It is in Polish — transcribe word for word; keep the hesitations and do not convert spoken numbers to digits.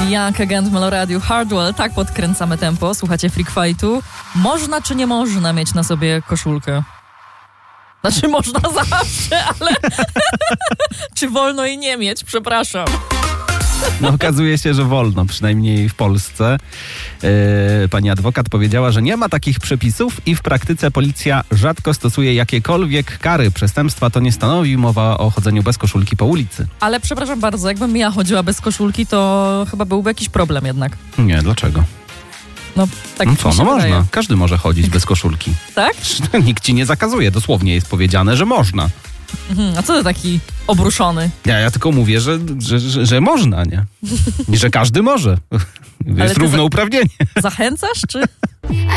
Young Again w Meloradiu Hardwell. Tak podkręcamy tempo. Słuchacie Freak Fightu. Można czy nie można mieć na sobie koszulkę? Znaczy można zawsze, ale czy wolno jej nie mieć? Przepraszam. No okazuje się, że wolno, przynajmniej w Polsce. Yy, pani adwokat powiedziała, że nie ma takich przepisów i w praktyce policja rzadko stosuje jakiekolwiek kary. Przestępstwa to nie stanowi, mowa o chodzeniu bez koszulki po ulicy. Ale przepraszam bardzo, jakbym ja chodziła bez koszulki, to chyba byłby jakiś problem jednak. Nie, dlaczego? No tak No co, mi się no wydaje. można. Każdy może chodzić bez koszulki. Tak? Nikt ci nie zakazuje, dosłownie jest powiedziane, że można. Mhm, a co ty taki obruszony? Ja, ja tylko mówię, że, że, że, że można, nie? I że każdy może. Jest ty równouprawnienie. Zachęcasz, czy...